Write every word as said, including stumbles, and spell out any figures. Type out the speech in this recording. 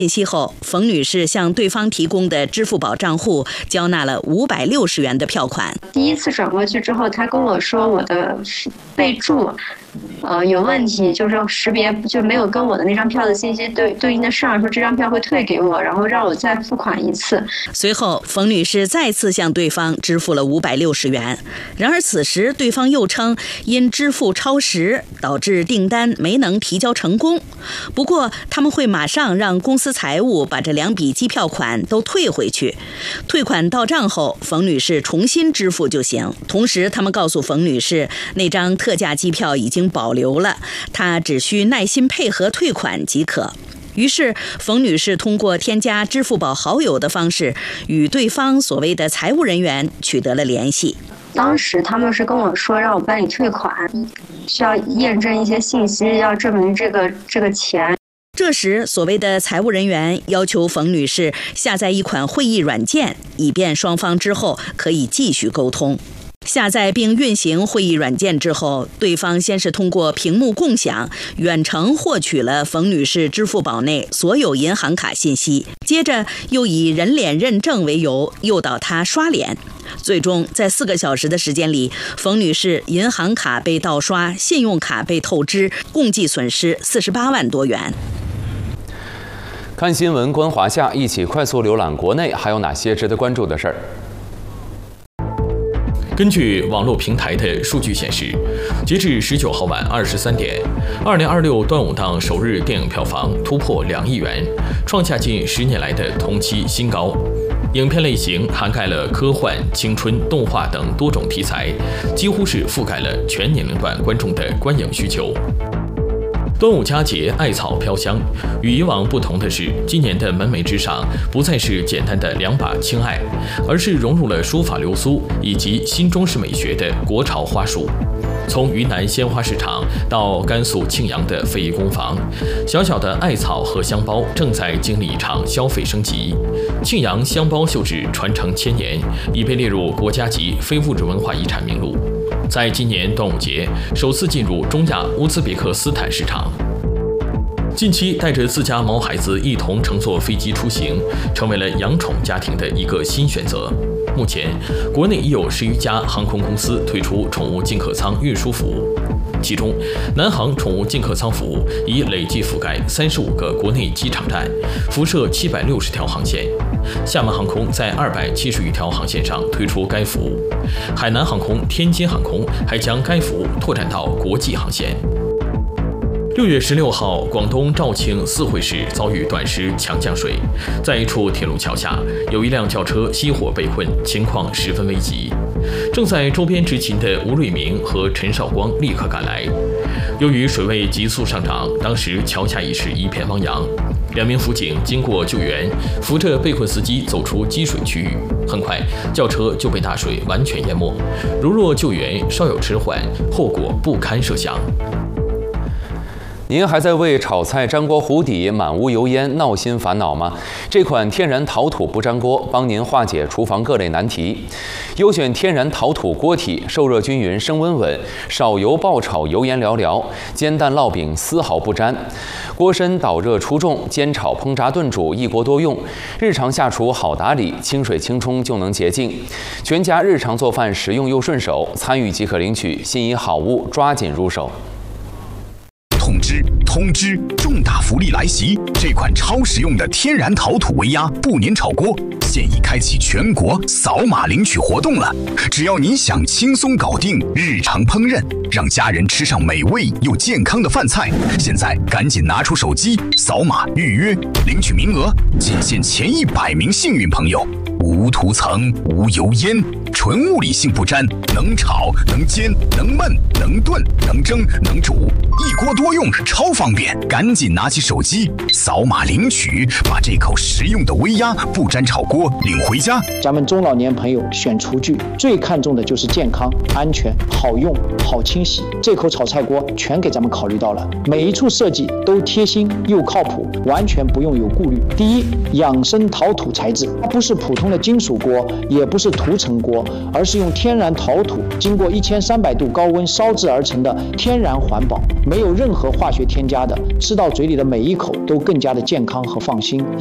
信息后，冯女士向对方提供的支付宝账户交纳了五百六十元的票款。 第一次转过去之后，他跟我说我的备注，呃有问题，就是识别就没有跟我的那张票的信息对对应的上，说这张票会退给我，然后让我再付款一次。 随后，冯女士再次向对方支付了五百六十元。然而此时对方又称因支付超时导致订单没能提交成功，不过他们会马上让公司财务把这两笔机票款都退回去，退款到账后，冯女士重新支付就行。同时他们告诉冯女士，那张特价机票已经保留了，她只需耐心配合退款即可。于是冯女士通过添加支付宝好友的方式与对方所谓的财务人员取得了联系。 当时他们是跟我说让我办理退款，需要验证一些信息，要证明这个这个钱。 这时所谓的财务人员要求冯女士下载一款会议软件，以便双方之后可以继续沟通。下载并运行会议软件之后，对方先是通过屏幕共享远程获取了冯女士支付宝内所有银行卡信息，接着又以人脸认证为由诱导她刷脸。最终在四个小时的时间里，冯女士银行卡被盗刷，信用卡被透支，共计损失四十八万多元。 看新闻观华夏，一起快速浏览国内还有哪些值得关注的事儿。 根据网络平台的数据显示，截至十九号晚二十三点，二零二六端午档首日电影票房突破两亿元，创下近十年来的同期新高。影片类型涵盖了科幻、青春、动画等多种题材，几乎是覆盖了全年龄段观众的观影需求。端午佳节，艾草飘香。与以往不同的是，今年的门楣之上不再是简单的两把青艾，而是融入了书法流苏以及新中式美学的国潮花束。从云南鲜花市场到甘肃庆阳的非遗工坊，小小的艾草和香包正在经历一场消费升级。庆阳香包绣制传承千年，已被列入国家级非物质文化遗产名录。在今年端午节首次进入中亚乌兹别克斯坦市场。近期带着自家毛孩子一同乘坐飞机出行，成为了养宠家庭的一个新选择。目前，国内已有十余家航空公司推出宠物进客舱运输服务，其中，南航宠物进客舱服务已累计覆盖三十五个国内机场站，辐射七百六十条航线。厦门航空在二百七十余条航线上推出该服务，海南航空、天津航空还将该服务拓展到国际航线。六月十六号，广东肇庆四会市遭遇短时强降水，在一处铁路桥下，有一辆轿车熄火被困，情况十分危急。正在周边执勤的吴瑞明和陈少光立刻赶来。由于水位急速上涨，当时桥下已是一片汪洋。两名辅警经过救援，扶着被困司机走出积水区域。很快，轿车就被大水完全淹没。如若救援稍有迟缓，后果不堪设想。 您还在为炒菜粘锅糊底、满屋油烟闹心烦恼吗？这款天然陶土不粘锅帮您化解厨房各类难题。优选天然陶土锅体，受热均匀、升温稳，少油爆炒油烟寥寥，煎蛋烙饼丝毫不粘。锅身导热出重，煎炒烹炸炖煮一锅多用，日常下厨好打理，清水轻冲就能洁净。全家日常做饭实用又顺手，参与即可领取，心仪好物抓紧入手。 通知通知！重大福利来袭！这款超实用的天然陶土微压不粘炒锅，现已开启全国扫码领取活动了。只要您想轻松搞定日常烹饪，让家人吃上美味又健康的饭菜，现在赶紧拿出手机扫码预约领取名额，仅限前一百名幸运朋友。无涂层，无油烟，纯物理性不粘，能炒能煎能焖能炖能蒸能煮，一锅多用，超方便！赶紧拿起手机扫码领取，把这口实用的微压不粘炒锅领回家。 咱们中老年朋友选厨具最看重的就是健康、安全、好用、好清洗，这口炒菜锅全给咱们考虑到了，每一处设计都贴心又靠谱，完全不用有顾虑。第一，养生陶土材质，它不是普通的金属锅，也不是涂层锅， 而是用天然陶土经过一千三百度高温烧制而成的天然环保，没有任何化学添加的，吃到嘴里的每一口都更加的健康和放心。